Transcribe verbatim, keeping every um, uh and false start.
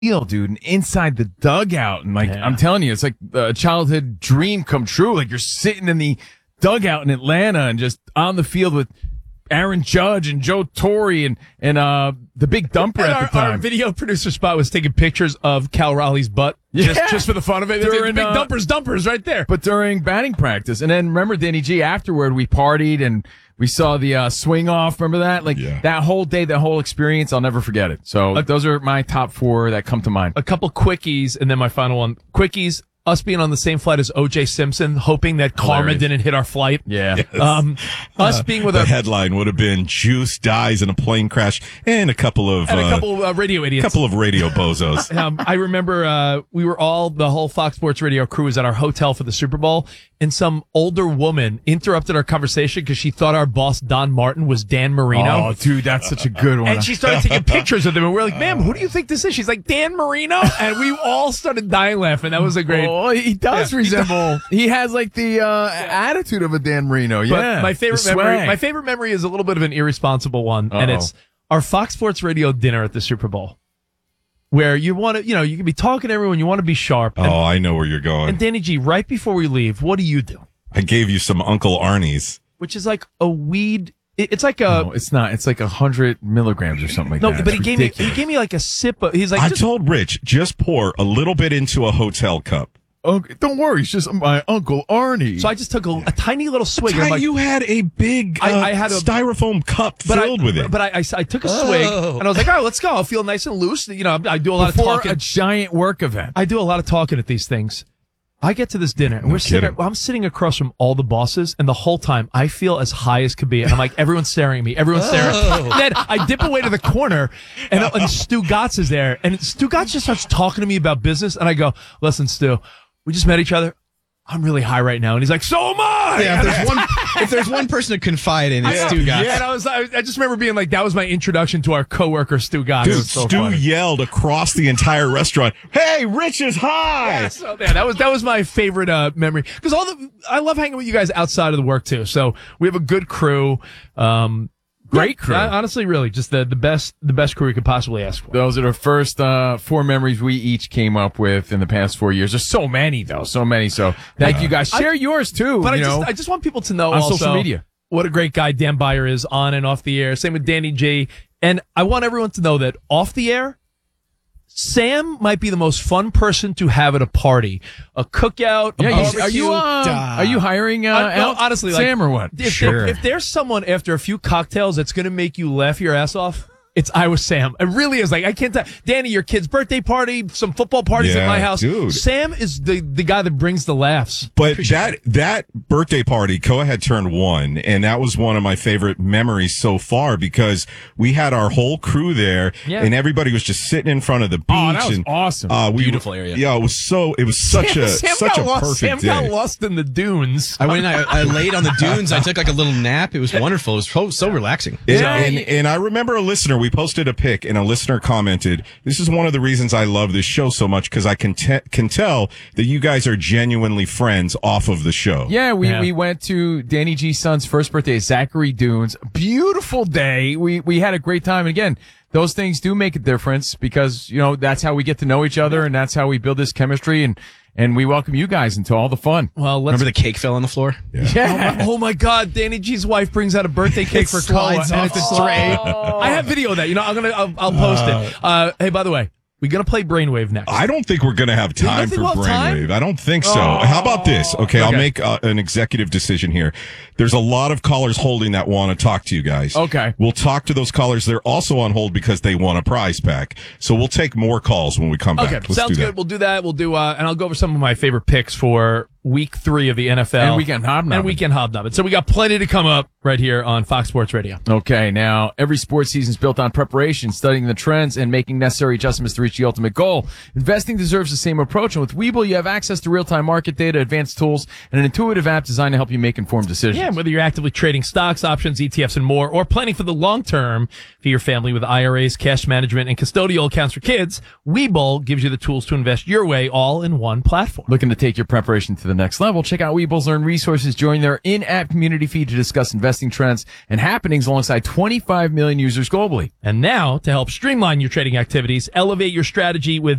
field, dude, and inside the dugout. And like, Yeah. I'm telling you, it's like a childhood dream come true. Like you're sitting in the dugout in Atlanta and just on the field with Aaron Judge and Joe Torre and, and, uh, the big dumper And at our, the time. our video producer Spot was taking pictures of Cal Raleigh's butt just, Yeah. just for the fun of it. During, Big uh, dumpers, dumpers right there. But during batting practice. And then remember, Danny G, afterward, we partied and we saw the uh, swing off. Remember that? Like Yeah. that whole day, that whole experience, I'll never forget it. So Uh, those are my top four that come to mind. A couple quickies, and then my final one. Quickies, us being on the same flight as O J Simpson, hoping that karma Hilarious. didn't hit our flight. Yeah. Um, us being with The a, headline would have been Juice dies in a plane crash and a couple of and a uh, couple uh, radio idiots. couple of radio bozos. Um, I remember uh, we were all, the whole Fox Sports Radio crew was at our hotel for the Super Bowl, and some older woman interrupted our conversation because she thought our boss, Don Martin, was Dan Marino. Oh, dude, that's such a good one. And she started taking pictures of them, and we're like, ma'am, who do you think this is? She's like, Dan Marino? And we all started dying laughing. That was a great... Oh, he does Yeah. resemble. He has like the uh, attitude of a Dan Marino. But Yeah, my favorite the memory, swag. my favorite memory is a little bit of an irresponsible one, and Uh-oh. it's our Fox Sports Radio dinner at the Super Bowl, where you want to, you know, you can be talking to everyone, you want to be sharp. And, Oh, I know where you're going. and Danny G, right before we leave, what do you do? I gave you some Uncle Arnie's. Which is like a weed. it- It's like a No, it's not. It's like a hundred milligrams or something like no, that. but he It's gave me ridiculous. he gave me like a sip. Of, he's like, I just, told Rich, just pour a little bit into a hotel cup. Okay, don't worry, it's just my Uncle Arnie. so I just took a, a tiny little swig. and I'm Ty, like, you had a big uh, I- I had a- styrofoam cup but filled I, with it. But I, I, I took a swig and I was like, all right, let's go. I'll feel nice and loose. You know, I do a lot of Before talking. a giant work event. I do a lot of talking at these things. I get to this dinner and No we're sitting. kidding. I'm sitting across from all the bosses, and the whole time I feel as high as could be. And I'm like, everyone's staring at me. Everyone's staring. And then I dip away to the corner, and, and Stu Gatz is there, and Stu Gatz just starts talking to me about business, and I go, "Listen, Stu, we just met each other. I'm really high right now," and he's like, "So am I." Yeah, if there's one, if there's one person to confide in, it's Stu Gatz. Yeah, and I was, I, I just remember being like, that was my introduction to our coworker, Stu Gatz. It Dude, was so Stu funny. yelled across the entire restaurant, "Hey, Rich is high!" So yeah, that was that was my favorite uh, memory, because all the I love hanging with you guys outside of the work too. So we have a good crew, um, Great yeah, crew. I- honestly, really, just the the best the best crew we could possibly ask for. Those are the first uh, four memories we each came up with in the past four years. There's so many, though, so many. So thank you guys. Share yours too. But I you know, just I just want people to know on also social media. what a great guy Dan Beyer is on and off the air. Same with Danny G. And I want everyone to know that off the air, Sam might be the most fun person to have at a party, a cookout, a Yeah, you, barbecue. are you uh, Duh. are you hiring uh, Uh, no, Al- honestly, like, Sam or what? If, Sure. if, if there's someone after a few cocktails that's going to make you laugh your ass off, it's I was Sam. It really is. Like, I can't tell. Danny, your kid's birthday party, some football parties Yeah, at my house. dude. Sam is the, the guy that brings the laughs. But that that birthday party, Koa had turned one, and that was one of my favorite memories so far because we had our whole crew there, Yeah. and everybody was just sitting in front of the beach. Oh, that was and, awesome. Uh, we, Beautiful area. Yeah, it was so. It was such a Sam such got a lost, perfect Sam day. got lost in the dunes. I went. I, I laid on the dunes. I took like a little nap. It was wonderful. It was so, so relaxing. And, Yeah. and, and I remember a listener, we posted a pic and a listener commented, this is one of the reasons I love this show so much because I can, te- can tell that you guys are genuinely friends off of the show. Yeah, we, Yeah. we went to Danny G's son's first birthday at Zachary Dunes. Beautiful day. We we had a great time. And again, those things do make a difference because, you know, that's how we get to know each other and that's how we build this chemistry and, and we welcome you guys into all the fun. Well, let's. Remember the cake fell on the floor? Yeah. Oh my God! Danny G's wife brings out a birthday cake for Koa, slides and off it's a the tray. I have video of that. You know, I'm gonna, I'll, I'll post it. Uh, hey, by the way, we're gonna play Brainwave next. I don't think we're going to have don't time think for we'll have time? Brainwave. I don't think so. How about this? Okay, I'll Okay. make uh, an executive decision here. There's a lot of callers holding that want to talk to you guys. Okay. We'll talk to those callers. They're also on hold because they want a prize pack. So we'll take more calls when we come back. Okay, Let's sounds do that. good. We'll do that. We'll do, uh, and I'll go over some of my favorite picks for week three of the N F L And Weekend Hobnobbing. and weekend hobnobbing. So we got plenty to come up right here on Fox Sports Radio. Okay, now every sports season is built on preparation, studying the trends, and making necessary adjustments to reach the ultimate goal. Investing deserves the same approach, and with Webull, you have access to real-time market data, advanced tools, and an intuitive app designed to help you make informed decisions. Yeah, whether you're actively trading stocks, options, E T Fs, and more, or planning for the long term for your family with I R As, cash management, and custodial accounts for kids, Webull gives you the tools to invest your way all in one platform. Looking to take your preparation to the the next level. Check out Webull's Learn Resources. Join their in-app community feed to discuss investing trends and happenings alongside twenty-five million users globally. And now, to help streamline your trading activities, elevate your strategy with